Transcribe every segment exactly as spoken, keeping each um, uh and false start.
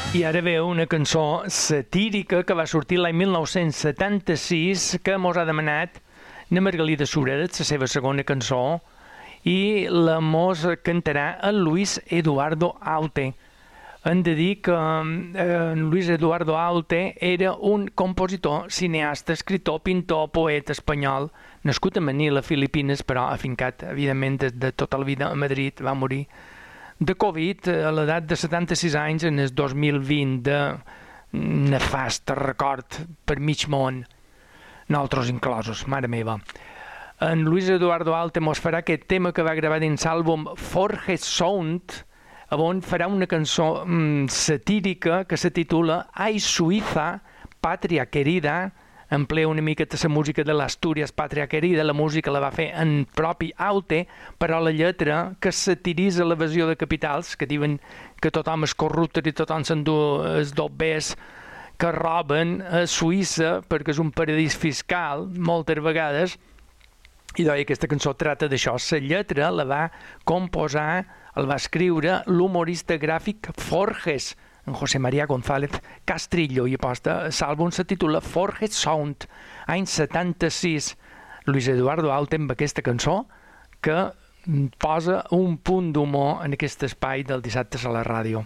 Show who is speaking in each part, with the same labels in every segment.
Speaker 1: I ara ve una cançó satírica que va sortir l'any mil nou-cents setanta-sis que mos ha demanat na Margalida Sureda, la seva segona cançó, i la mos cantarà el Luis Eduardo Aute. Hem de dir que eh, Luis Eduardo Aute era un compositor, cineasta, escritor, pintor, poeta espanyol, nascut a Manila, Filipines, però afincat, evidentment, de, de tota la vida a Madrid, va morir de Covid a l'edat de setanta-sis anys en el dos mil vint, de nefast record per mig món, nosaltres inclosos, mare meva. En Luis Eduardo Alte mos farà aquest tema que va gravar dins l'àlbum Forge Sound, on farà una cançó mm, satírica que se titula Ai Suïssa, Pàtria Querida, emplea una mica de la música de l'Astúries, Pàtria Querida, la música la va fer en propi Aute, però la lletra que satiritza l'evasió de capitals, que diuen que tothom és corrupte i tothom s'endú els dobbers que roben a Suïssa perquè és un paradís fiscal, moltes vegades, i doncs aquesta cançó trata d'això. La lletra la va composar, el va escriure l'humorista gràfic Forges, en José María González Castrillo, i aposta, l'àlbum se titula Forge Sound, any setanta-sis. Luis Eduardo Aute amb aquesta cançó que posa un punt d'humor en aquest espai del dissabte a la ràdio.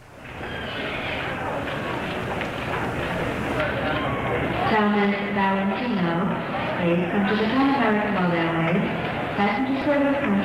Speaker 2: Thomas Valentino, please come to the Pan American Railway. Passenger service from